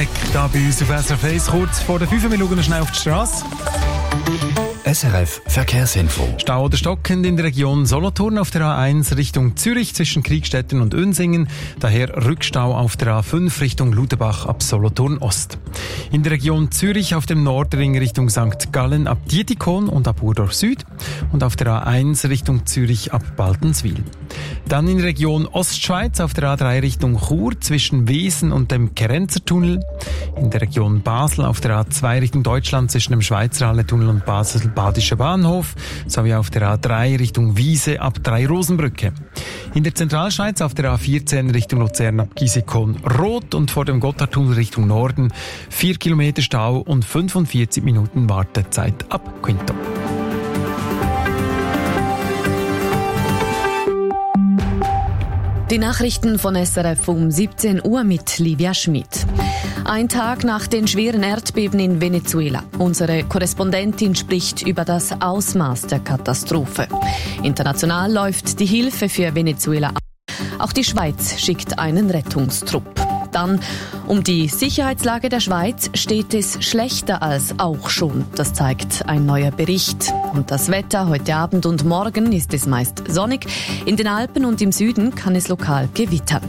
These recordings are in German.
Rieneck, da bei uns auf SRF 1, kurz vor den 5 Minuten schnell auf die Straße. SRF Verkehrsinfo. Stau oder stockend in der Region Solothurn auf der A1 Richtung Zürich zwischen Kriegstetten und Unsingen. Daher Rückstau auf der A5 Richtung Ludenbach ab Solothurn Ost. In der Region Zürich auf dem Nordring Richtung St. Gallen ab Dietikon und ab Urdorf Süd. Und auf der A1 Richtung Zürich ab Baltenswil. Dann in der Region Ostschweiz auf der A3 Richtung Chur zwischen Wesen und dem Kerenzertunnel. In der Region Basel auf der A2 Richtung Deutschland zwischen dem Schweizerhalletunnel und Basel-Badischer Bahnhof sowie auf der A3 Richtung Wiese ab Drei-Rosenbrücke. In der Zentralschweiz auf der A14 Richtung Luzern ab Gisikon Rot und vor dem Gotthardtunnel Richtung Norden 4 Kilometer Stau und 45 Minuten Wartezeit ab Quinto. Die Nachrichten von SRF um 17 Uhr mit Livia Schmid. Ein Tag nach den schweren Erdbeben in Venezuela. Unsere Korrespondentin spricht über das Ausmaß der Katastrophe. International läuft die Hilfe für Venezuela ab. Auch die Schweiz schickt einen Rettungstrupp. Dann um die Sicherheitslage der Schweiz steht es schlechter als auch schon. Das zeigt ein neuer Bericht. Und das Wetter heute Abend und morgen ist es meist sonnig. In den Alpen und im Süden kann es lokal gewittern.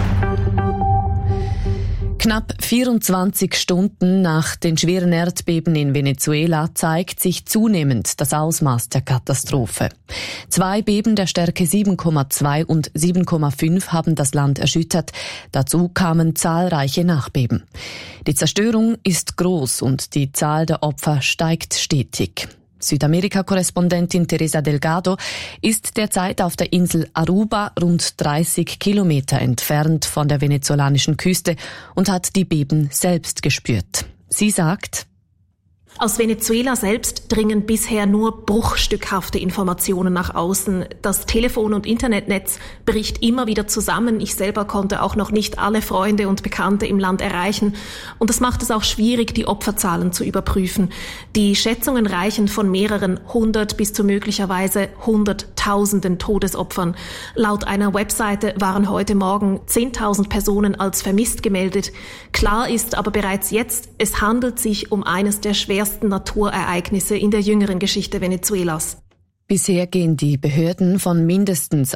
Knapp 24 Stunden nach den schweren Erdbeben in Venezuela zeigt sich zunehmend das Ausmaß der Katastrophe. 2 Beben der Stärke 7,2 und 7,5 haben das Land erschüttert. Dazu kamen zahlreiche Nachbeben. Die Zerstörung ist groß und die Zahl der Opfer steigt stetig. Südamerika-Korrespondentin Teresa Delgado ist derzeit auf der Insel Aruba, rund 30 Kilometer entfernt von der venezolanischen Küste, und hat die Beben selbst gespürt. Sie sagt: Aus Venezuela selbst dringen bisher nur bruchstückhafte Informationen nach außen. Das Telefon- und Internetnetz bricht immer wieder zusammen. Ich selber konnte auch noch nicht alle Freunde und Bekannte im Land erreichen. Und das macht es auch schwierig, die Opferzahlen zu überprüfen. Die Schätzungen reichen von mehreren 100 bis zu möglicherweise Hunderttausenden Todesopfern. Laut einer Webseite waren heute Morgen 10.000 Personen als vermisst gemeldet. Klar ist aber bereits jetzt, es handelt sich um eines der schwersten Naturereignisse in der jüngeren Geschichte Venezuelas. Bisher gehen die Behörden von mindestens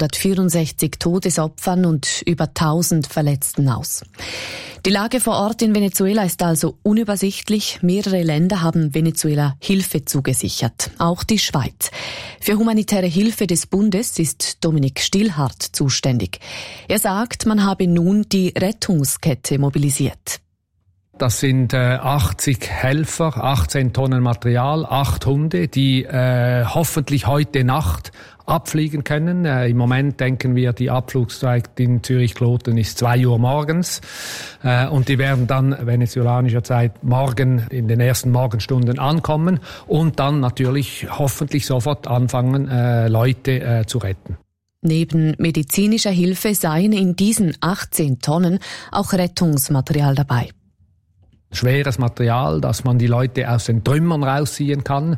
164 Todesopfern und über 1000 Verletzten aus. Die Lage vor Ort in Venezuela ist also unübersichtlich. Mehrere Länder haben Venezuela Hilfe zugesichert, auch die Schweiz. Für humanitäre Hilfe des Bundes ist Dominik Stillhardt zuständig. Er sagt, man habe nun die Rettungskette mobilisiert. Das sind 80 Helfer, 18 Tonnen Material, 8 Hunde, die hoffentlich heute Nacht abfliegen können. Im Moment denken wir, die Abflugszeit in Zürich-Kloten ist 2 Uhr morgens. Und die werden dann venezolanischer Zeit morgen in den ersten Morgenstunden ankommen und dann natürlich hoffentlich sofort anfangen, Leute zu retten. Neben medizinischer Hilfe seien in diesen 18 Tonnen auch Rettungsmaterial dabei. Schweres Material, dass man die Leute aus den Trümmern rausziehen kann,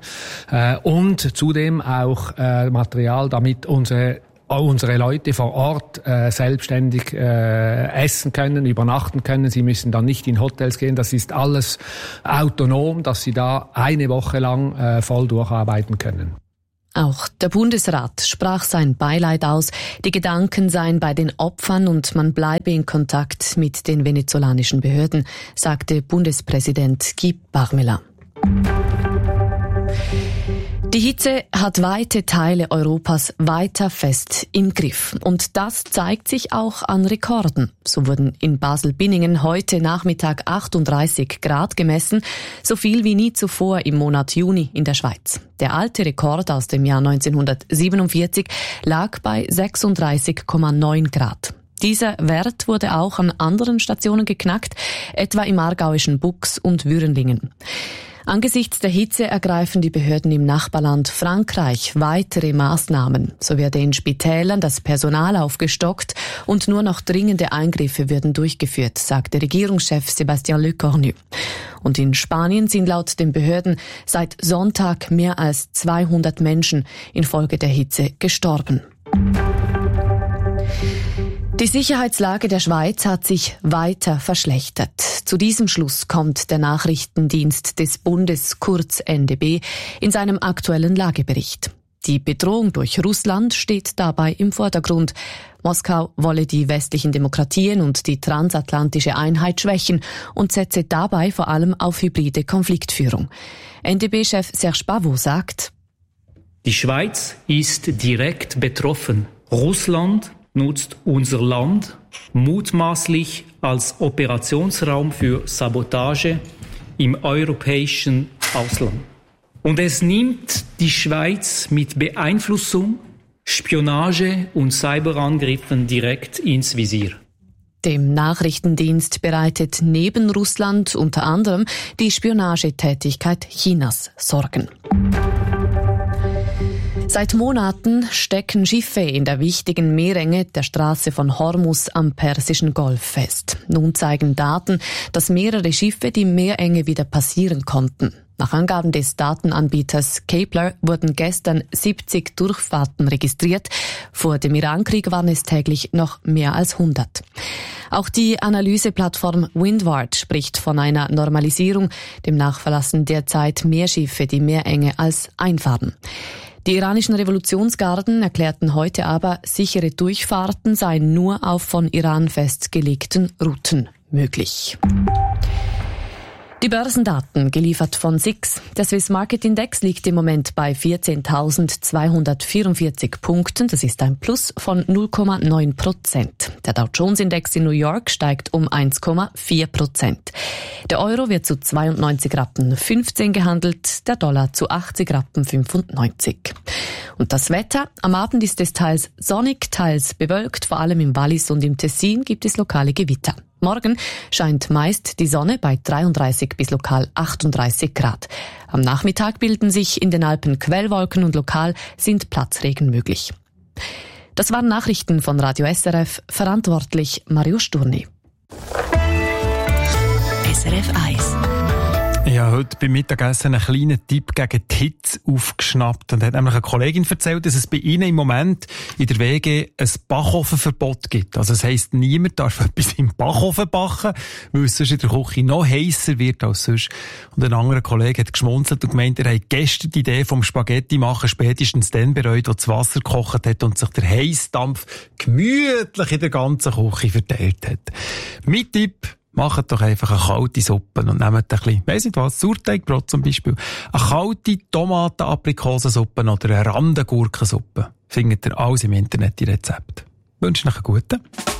und zudem auch Material, damit unsere Leute vor Ort selbstständig essen können, übernachten können. Sie müssen dann nicht in Hotels gehen. Das ist alles autonom, dass sie da eine Woche lang voll durcharbeiten können. Auch der Bundesrat sprach sein Beileid aus. Die Gedanken seien bei den Opfern und man bleibe in Kontakt mit den venezolanischen Behörden, sagte Bundespräsident Guy Parmelin. Die Hitze hat weite Teile Europas weiter fest im Griff. Und das zeigt sich auch an Rekorden. So wurden in Basel-Binningen heute Nachmittag 38 Grad gemessen, so viel wie nie zuvor im Monat Juni in der Schweiz. Der alte Rekord aus dem Jahr 1947 lag bei 36,9 Grad. Dieser Wert wurde auch an anderen Stationen geknackt, etwa im aargauischen Buchs und Würenlingen. Angesichts der Hitze ergreifen die Behörden im Nachbarland Frankreich weitere Maßnahmen. So werde in Spitälern das Personal aufgestockt und nur noch dringende Eingriffe würden durchgeführt, sagte Regierungschef Sébastien Lecornu. Und in Spanien sind laut den Behörden seit Sonntag mehr als 200 Menschen infolge der Hitze gestorben. Die Sicherheitslage der Schweiz hat sich weiter verschlechtert. Zu diesem Schluss kommt der Nachrichtendienst des Bundes, kurz NDB, in seinem aktuellen Lagebericht. Die Bedrohung durch Russland steht dabei im Vordergrund. Moskau wolle die westlichen Demokratien und die transatlantische Einheit schwächen und setze dabei vor allem auf hybride Konfliktführung. NDB-Chef Serge Pavot sagt: Die Schweiz ist direkt betroffen. Russland nutzt unser Land mutmaßlich als Operationsraum für Sabotage im europäischen Ausland. Und es nimmt die Schweiz mit Beeinflussung, Spionage und Cyberangriffen direkt ins Visier. Dem Nachrichtendienst bereitet neben Russland unter anderem die Spionagetätigkeit Chinas Sorgen. Seit Monaten stecken Schiffe in der wichtigen Meerenge der Straße von Hormuz am Persischen Golf fest. Nun zeigen Daten, dass mehrere Schiffe die Meerenge wieder passieren konnten. Nach Angaben des Datenanbieters Kepler wurden gestern 70 Durchfahrten registriert. Vor dem Irankrieg waren es täglich noch mehr als 100. Auch die Analyseplattform Windward spricht von einer Normalisierung. Demnach verlassen derzeit mehr Schiffe die Meerenge als einfahren. Die iranischen Revolutionsgarden erklärten heute aber, sichere Durchfahrten seien nur auf von Iran festgelegten Routen möglich. Die Börsendaten, geliefert von SIX. Der Swiss Market Index liegt im Moment bei 14.244 Punkten. Das ist ein Plus von 0,9%. Der Dow Jones Index in New York steigt um 1,4%. Der Euro wird zu 92,15 Rappen gehandelt, der Dollar zu 80,95 Rappen. Und das Wetter? Am Abend ist es teils sonnig, teils bewölkt. Vor allem im Wallis und im Tessin gibt es lokale Gewitter. Morgen scheint meist die Sonne bei 33 bis lokal 38 Grad. Am Nachmittag bilden sich in den Alpen Quellwolken und lokal sind Platzregen möglich. Das waren Nachrichten von Radio SRF, verantwortlich Mario Sturni. SRF 1. Ich habe heute beim Mittagessen einen kleinen Tipp gegen die Hitze aufgeschnappt. Und hat nämlich eine Kollegin erzählt, dass es bei ihnen im Moment in der WG ein Bachofenverbot gibt. Also das heisst, niemand darf etwas im Backofen backen, weil es sonst in der Küche noch heißer wird als sonst. Und ein anderer Kollege hat geschmunzelt und gemeint, er hat gestern die Idee vom Spaghetti machen spätestens dann bereut, wo das Wasser gekocht hat und sich der Heissdampf gemütlich in der ganzen Küche verteilt hat. Mein Tipp: macht doch einfach eine kalte Suppe und nehmt ein bisschen, weiss nicht was, Sauerteigbrot zum Beispiel, eine kalte Tomaten-Aprikosensuppe oder eine Randengurkensuppe. Findet ihr alles im Internet, die Rezepte. Wünsche euch einen guten.